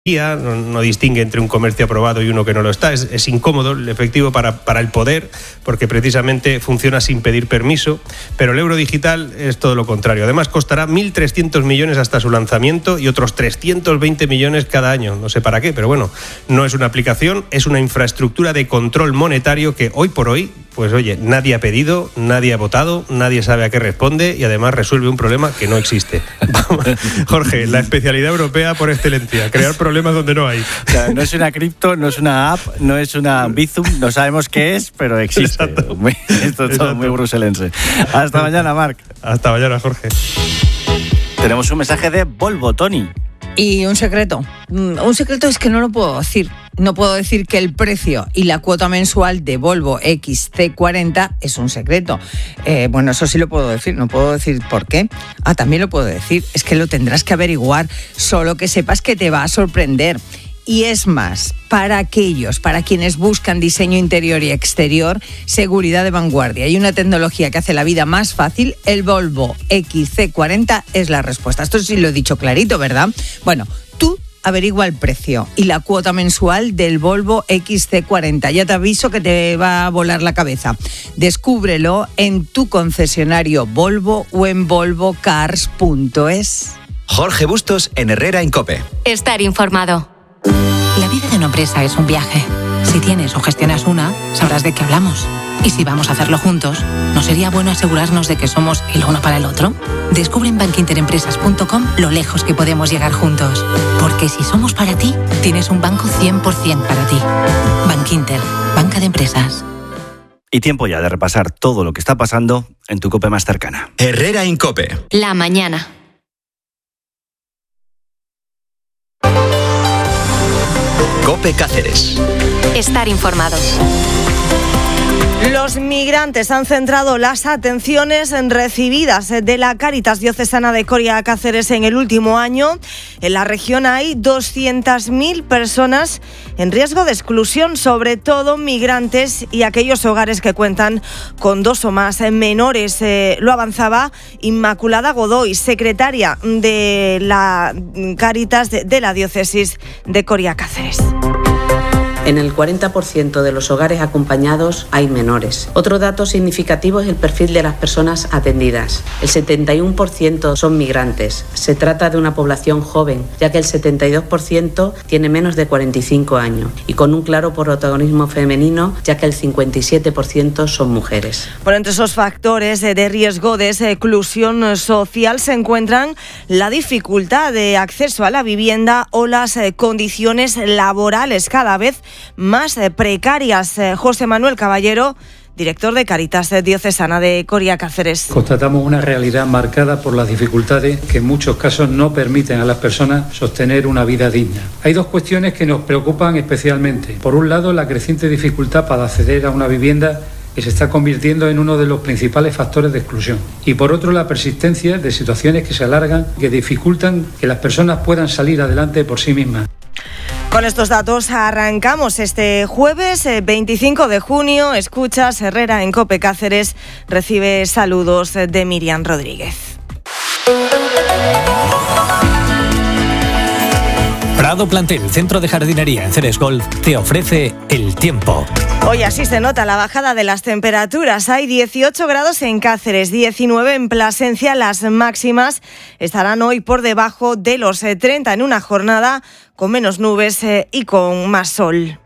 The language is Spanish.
no distingue entre un comercio aprobado y uno que no lo está. Es incómodo el efectivo para el poder, porque precisamente funciona sin pedir permiso, pero el euro digital es todo lo contrario. Además costará 1.300 millones hasta su lanzamiento y otros 320 millones cada año. No sé para qué, pero bueno, no es una aplicación, es una infraestructura de control monetario que hoy por hoy, pues oye, nadie ha pedido, nadie ha votado, nadie sabe a qué responde y además resuelve un problema que no existe. Jorge, la especialidad europea por excelencia, crear problemas donde no hay. O sea, no es una cripto, no es una app, no es una Bizum, no sabemos qué es, pero existe. Esto es todo muy bruselense. Hasta mañana, Marc. Hasta mañana, Jorge. Tenemos un mensaje de Volvo, Tony. Y un secreto. Un secreto es que no lo puedo decir. No puedo decir que el precio y la cuota mensual de Volvo XC40 es un secreto. Bueno, eso sí lo puedo decir, no puedo decir por qué. También lo puedo decir, es que lo tendrás que averiguar, solo que sepas que te va a sorprender. Y es más, para quienes buscan diseño interior y exterior, seguridad de vanguardia y una tecnología que hace la vida más fácil, el Volvo XC40 es la respuesta. Esto sí lo he dicho clarito, ¿verdad? Bueno, tú averigua el precio y la cuota mensual del Volvo XC40. Ya te aviso que te va a volar la cabeza. Descúbrelo en tu concesionario Volvo o en volvocars.es. Jorge Bustos en Herrera en COPE. Estar informado. La vida de una empresa es un viaje. Si tienes o gestionas una, sabrás de qué hablamos. Y si vamos a hacerlo juntos, ¿no sería bueno asegurarnos de que somos el uno para el otro? Descubre en bankinterempresas.com lo lejos que podemos llegar juntos. Porque si somos para ti, tienes un banco 100% para ti. Bankinter, banca de empresas. Y tiempo ya de repasar todo lo que está pasando en tu COPE más cercana. Herrera en COPE. La mañana. COPE Cáceres. Estar informados. Los migrantes han centrado las atenciones recibidas de la Cáritas Diocesana de Coria Cáceres en el último año. En la región hay 200.000 personas en riesgo de exclusión, sobre todo migrantes y aquellos hogares que cuentan con 2 o más menores. Lo avanzaba Inmaculada Godoy, secretaria de la Cáritas de la Diócesis de Coria Cáceres. En el 40% de los hogares acompañados hay menores. Otro dato significativo es el perfil de las personas atendidas. El 71% son migrantes. Se trata de una población joven, ya que el 72% tiene menos de 45 años y con un claro protagonismo femenino, ya que el 57% son mujeres. Por entre esos factores de riesgo de exclusión social se encuentran la dificultad de acceso a la vivienda o las condiciones laborales cada vez más precarias. José Manuel Caballero, director de Cáritas Diocesana de Coria Cáceres. Constatamos una realidad marcada por las dificultades que en muchos casos no permiten a las personas sostener una vida digna. Hay 2 cuestiones que nos preocupan especialmente. Por un lado, la creciente dificultad para acceder a una vivienda que se está convirtiendo en uno de los principales factores de exclusión. Y por otro, la persistencia de situaciones que se alargan, que dificultan que las personas puedan salir adelante por sí mismas. Con estos datos arrancamos este jueves 25 de junio. Escuchas Herrera en COPE Cáceres. Recibe saludos de Miriam Rodríguez. Prado Plantel, centro de jardinería en Ceres Golf, te ofrece el tiempo. Hoy así se nota la bajada de las temperaturas. Hay 18 grados en Cáceres, 19 en Plasencia. Las máximas estarán hoy por debajo de los 30 en una jornada con menos nubes y con más sol.